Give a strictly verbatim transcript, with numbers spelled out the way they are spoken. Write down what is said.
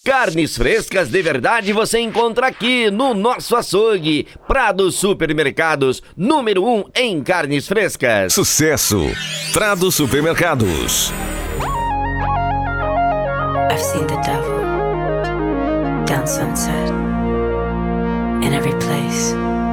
Carnes frescas de verdade você encontra aqui no nosso açougue. Prado Supermercados, número um em carnes frescas. Sucesso! Prado Supermercados. I've seen the devil down sunset in every place.